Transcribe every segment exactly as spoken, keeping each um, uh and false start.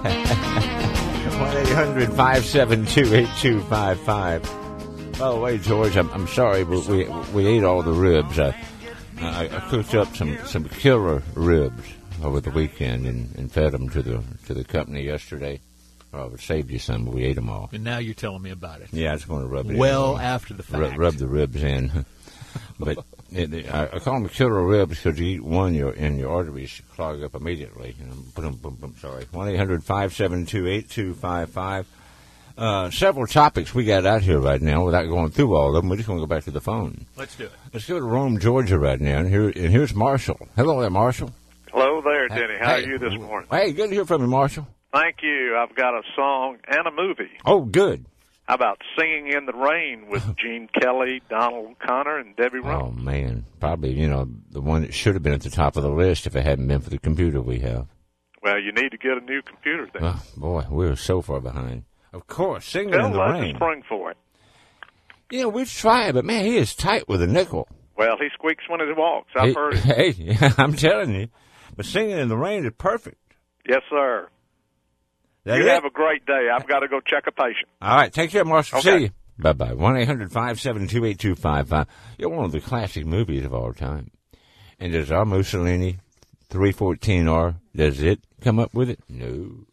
one eight hundred five seven two eight two five five. By the way, George, I'm, I'm sorry, but we we ate all the ribs. I, I, I cooked up some, some killer ribs over the weekend and, and fed them to the to the company yesterday. Well, it saved you some, but we ate them all. And now you're telling me about it. Yeah, I just want to rub it well in. after the fact. Rub, rub the ribs in. But it, it, I, I call them killer ribs because you eat one, your and your arteries clog up immediately. You know, boom, boom, boom, sorry. one eight hundred five seven two eight two five five. Uh, several topics we got out here right now without going through all of them. We're just going to go back to the phone. Let's do it. Let's go to Rome, Georgia right now. And, here, and here's Marshall. Hello there, Marshall. Hello there, Denny. How hey, are you this morning? Hey, good to hear from you, Marshall. Thank you. I've got a song and a movie. Oh, good. How about Singing in the Rain with Gene Kelly, Donald Connor, and Debbie Oh, Rowe? man. Probably, you know, the one that should have been at the top of the list if it hadn't been for the computer we have. Well, you need to get a new computer then. Oh, boy, we're so far behind. Of course, Singing Tell in the Lud to Rain. spring for it. You know, we've tried, but, man, he is tight with a nickel. Well, he squeaks when he walks. I've Hey, heard it. hey, I'm telling you. But Singing in the Rain is perfect. Yes, sir. That you it? have a great day. I've got to go check a patient. All right, take care, Marshall. Okay. See you. Bye-bye. one eight hundred five seven two eight two five five. You're one of the classic movies of all time. And does our Mussolini three fourteen R, does it come up with it? No.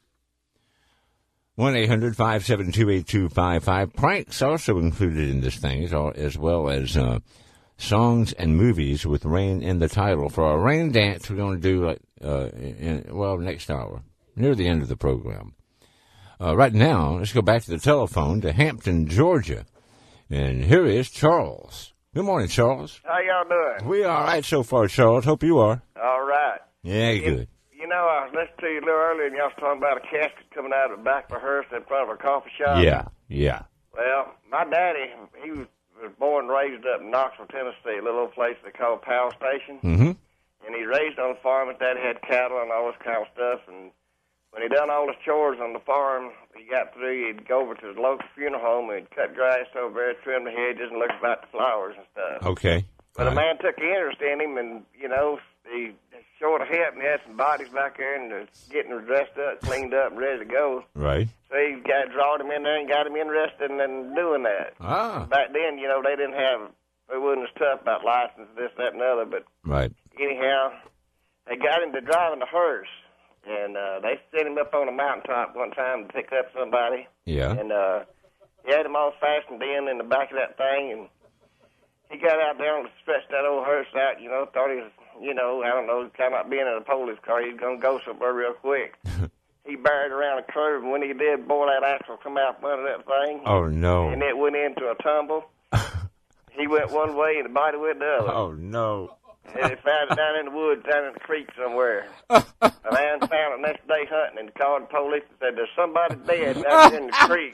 one eight hundred five seven two eight two five five. Pranks also included in this thing, as, all, as well as uh, songs and movies with rain in the title. For our rain dance, we're going to do, like, uh, in, well, next hour, near the end of the program. Uh, right now, let's go back to the telephone to Hampton, Georgia. And here is Charles. Good morning, Charles. How y'all doing? We are all right so far, Charles. Hope you are. All right. Yeah, You, good. you know, I was listening to you a little earlier, and y'all was talking about a casket coming out of the back of a hearse in front of a coffee shop. Yeah, yeah. Well, my daddy, he was, was born and raised up in Knoxville, Tennessee, a little old place they call Powell Station. Mm-hmm. And he raised on a farm. His daddy had cattle and all this kind of stuff. And when he done all his chores on the farm, he got through, he'd go over to the local funeral home and he'd cut grass over there, trim the hedges, and look about the flowers and stuff. Okay. But All a right. man took interest in him, and, you know, he short of help, and he had some bodies back there, and uh, getting them dressed up, cleaned up, and ready to go. Right. So he got drawed him in there and got him interested in, in doing that. Ah. Back then, you know, they didn't have, it wasn't as tough about license, this, that, and the other, but Right. anyhow, they got him to driving the hearse, and uh, they sent him up on a mountaintop one time to pick up somebody. Yeah. And uh, he had him all fastened in in the back of that thing, and he got out there and stretched that old hearse out, you know, thought he was, you know, I don't know, kind of like being in a police car, he was going to go somewhere real quick. He buried around a curve, and when he did, boy, that axle come out from under that thing. Oh, no. And it went into a tumble. He went one way, and the body went the other. Oh, no. And they found it down in the woods, down in the creek somewhere. A man found it next day hunting and called the police and said, there's somebody dead down in the creek.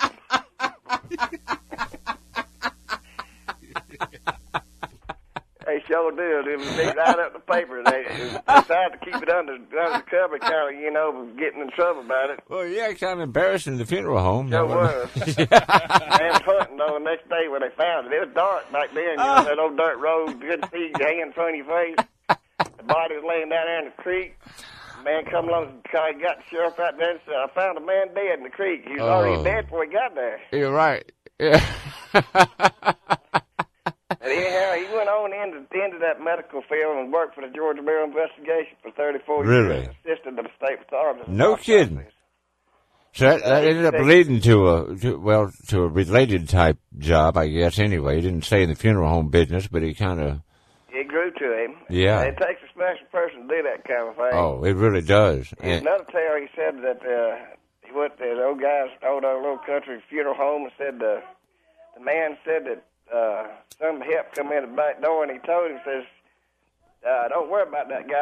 They sure did. It was they right up the paper. They, they tried to keep it under, under the cover, kind of, you know, getting in trouble about it. Well, yeah, kind of embarrassing in the funeral home. Sure was. Man was hunting, though, the next day when they found it. It was dark back then, you know, that old dirt road, good to see you hang in front of your face. The body was laying down there in the creek. The man come along, got the sheriff out there and said, I found a man dead in the creek. He was Oh. already dead before he got there. You're right. Yeah. And anyhow, he went on into, into that medical field and worked for the Georgia Bureau of Investigation for thirty-four Really? years. Assisted the state authorities. No kidding. So that, that ended up leading to a, to, well, to a related type job, I guess, anyway. He didn't stay in the funeral home business, but he kind of, It grew to him. Yeah. It takes a special person to do that kind of thing. oh, it really does. In And, another tale, he said that uh, he went to the old guy's old uh, little country funeral home and said uh, the man said that uh, some help come in the back door, and he told him, says, uh, don't worry about that guy.